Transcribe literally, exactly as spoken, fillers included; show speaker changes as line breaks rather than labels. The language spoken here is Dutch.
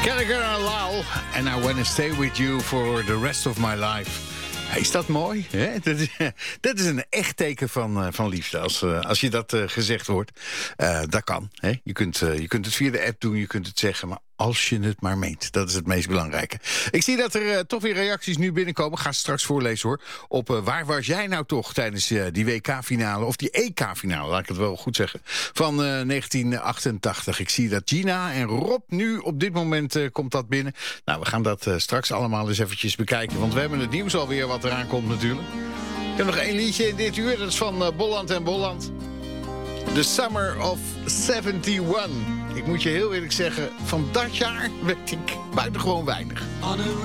Gallagher en Lyle. And I wanna stay with you for the rest of my life. Is dat mooi? Hè? Dat, is, dat is een echt teken van, uh, van liefde, als, uh, als je dat uh, gezegd hoort. Uh, dat kan. Hè? Je, kunt, uh, je kunt het via de app doen, je kunt het zeggen, maar als je het maar meent. Dat is het meest belangrijke. Ik zie dat er uh, toch weer reacties nu binnenkomen. Ga straks voorlezen hoor. Op uh, waar was jij nou toch tijdens uh, die W K-finale, of die E K-finale, laat ik het wel goed zeggen, van uh, negentien achtentachtig. Ik zie dat Gina en Rob nu op dit moment uh, komt dat binnen. Nou, we gaan dat uh, straks allemaal eens eventjes bekijken. Want we hebben het nieuws alweer wat eraan komt natuurlijk. Ik heb nog één liedje in dit uur. Dat is van uh, Bolland en Bolland. The Summer of eenenzeventig. Ik moet je heel eerlijk zeggen, van dat jaar weet ik buitengewoon weinig.